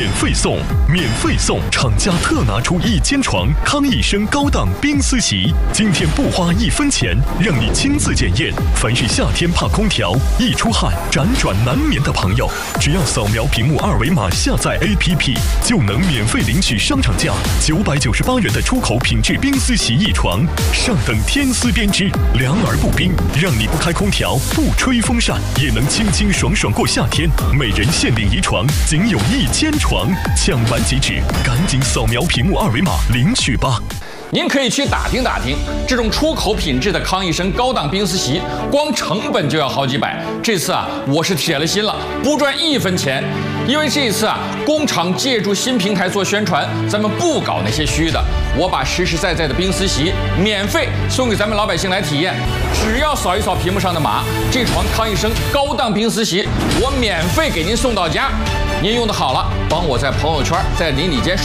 免费送，厂家特拿出1000床康益生高档冰丝席，今天不花1分钱，让你亲自检验。凡是夏天怕空调、易出汗、辗转难眠的朋友，只要扫描屏幕2维码下载 APP， 就能免费领取商场价998元的出口品质冰丝席1床，上等天丝编织，凉而不冰，让你不开空调、不吹风扇也能清清爽爽过夏天。每人限领1床，仅有1000床，抢完即止，赶紧扫描屏幕2维码领取吧。 您可以去打听打听，这种出口品质的康益生高档冰丝席，光成本就要好几百。这次我是铁了心了，不赚1分钱。因为这次工厂借助新平台做宣传，咱们不搞那些虚的，我把实实在在的冰丝席免费送给咱们老百姓来体验。只要扫一扫屏幕上的码，这床康益生高档冰丝席，我免费给您送到家。您用的好了，帮我在朋友圈、在邻里间